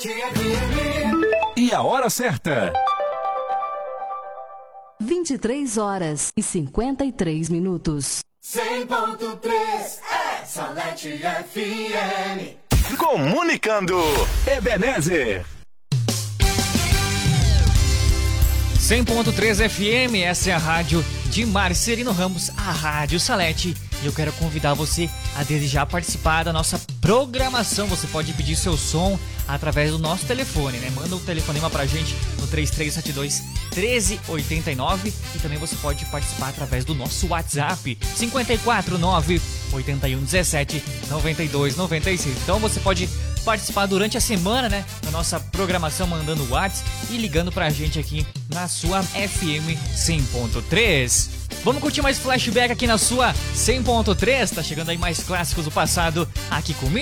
E a hora certa. 23h53. 100.3 é Salete FM. Comunicando, Ebenezer. 100.3 FM, essa é a rádio de Marcelino Ramos, a Rádio Salete. E eu quero convidar você a desde já participar da nossa programação. Você pode pedir seu som através do nosso telefone, né? Manda um telefonema pra gente no 3372-1389 e também você pode participar através do nosso WhatsApp 549-8117-9296. Então você pode participar durante a semana, né, da nossa programação, mandando WhatsApp e ligando pra gente aqui na sua FM 100.3. Vamos curtir mais flashback aqui na sua 100.3. Tá chegando aí mais clássicos do passado aqui comigo.